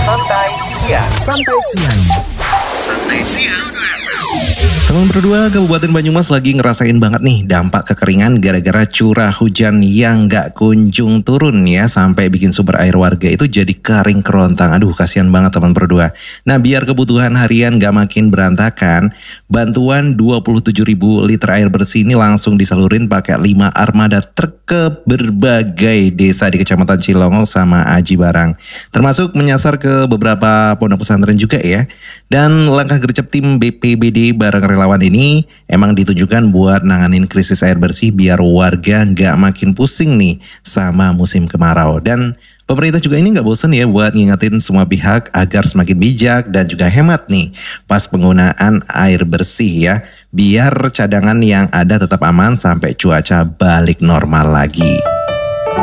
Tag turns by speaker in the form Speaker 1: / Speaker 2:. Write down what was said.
Speaker 1: Santai Siang.
Speaker 2: Santai siang.
Speaker 1: Santai Siang.
Speaker 3: Teman berdua, Kabupaten Banyumas lagi ngerasain banget nih dampak kekeringan gara-gara curah hujan yang gak kunjung turun ya. Sampai bikin sumber air warga itu jadi kering kerontang. Aduh, kasihan banget teman berdua. Nah, biar kebutuhan harian gak makin berantakan, bantuan 27.000 liter air bersih ini langsung disalurin pakai 5 armada truk ke berbagai desa di Kecamatan Cilongok sama Aji Barang. Termasuk menyasar ke beberapa pondok pesantren juga ya. Dan langkah gercep tim BPBD bareng relawan ini emang ditujukan buat nanganin krisis air bersih biar warga nggak makin pusing nih sama musim kemarau. Dan pemerintah juga ini nggak bosen ya buat ngingetin semua pihak agar semakin bijak dan juga hemat nih pas penggunaan air bersih ya. Biar cadangan yang ada tetap aman sampai cuaca balik normal lagi.